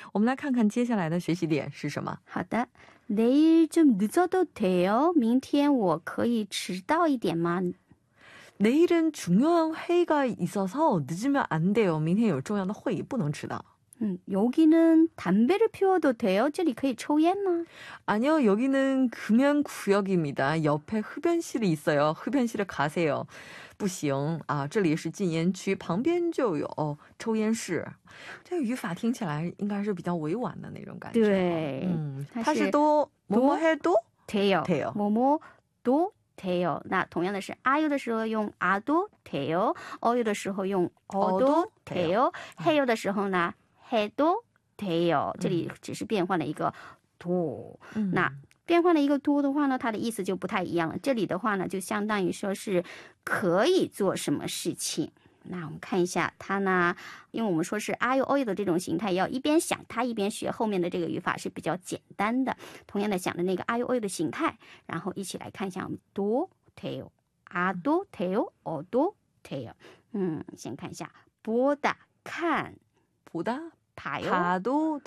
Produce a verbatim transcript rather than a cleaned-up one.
我们来看看接下来的学习点是什么。 好的， 내일 좀 늦어도 돼요? 明天我可以迟到一点吗？ 내일은 중요한 회의가 있어서 늦으면 안 돼요. 明天有重要的会议不能迟到. 음, 여기는 담배를 피워도 돼요? 这里可以抽烟吗? 아니요, 여기는 금연구역입니다. 옆에 흡연실이 있어요. 흡연실에 가세요. 不行啊，这里是禁烟区，旁边就有抽烟室。这个语法听起来应该是比较委婉的那种感觉。 对， 嗯，它是都뭐뭐 해도 돼요. 돼요. 뭐뭐도 돼요. 那同样的是 아유 的时候用아도 돼요. 어유 的时候用어도 돼요. 해요 的时候呢 해도 돼요. 这里只是变换了一个 도。 那变换了一个do的话呢，它的意思就不太一样了。这里的话呢，就相当于说是可以做什么事情。那我们看一下它呢，因为我们说是 아유 어유 的这种形态，要一边想它一边学后面的这个语法是比较简单的。同样的想的那个 아유 어유 的形态，然后一起来看一下我们do 돼요, 아도 돼요, 어도 돼요。 嗯，先看一下보다看 보다 봐요, 봐도